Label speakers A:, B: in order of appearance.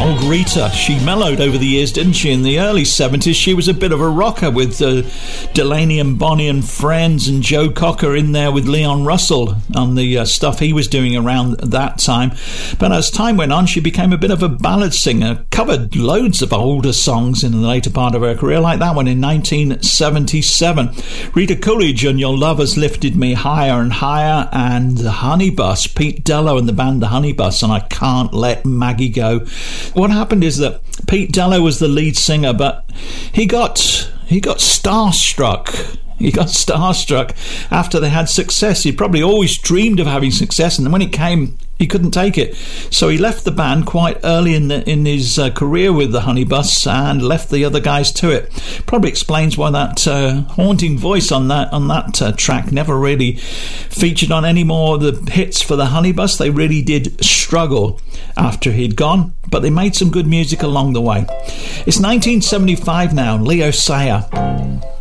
A: old Rita. She mellowed over the years, didn't she? In the early 70s, she was a bit of a rocker with Delaney and Bonnie and Friends, and Joe Cocker in there with Leon Russell on the stuff he was doing around that time. But as time went on, she became a bit of a ballad singer, covered loads of older songs in the later part of her career, like that one in 1977. Rita Coolidge and Your Love Has Lifted Me Higher and Higher, and The Honey Bus, Pete Dello and the band The Honey Bus, and I Can't Let Maggie Go. What happened is that Pete Dello was the lead singer, but he got starstruck. He got starstruck after they had success. He'd probably always dreamed of having success, and then when it came, he couldn't take it. So he left the band quite early in his career with the Honey Bus and left the other guys to it. Probably explains why that haunting voice on that track never really featured on any more of the hits for the Honey Bus. They really did struggle after he'd gone, but they made some good music along the way. It's 1975 now. Leo Sayer.